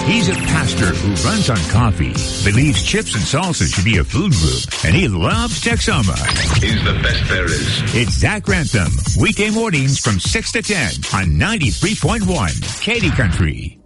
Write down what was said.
He's a pastor who runs on coffee, believes chips and salsa should be a food group, and he loves Texoma. He's the best there is. It's Zach Grantham, weekday mornings from 6 to 10 on 93.1 Katy Country.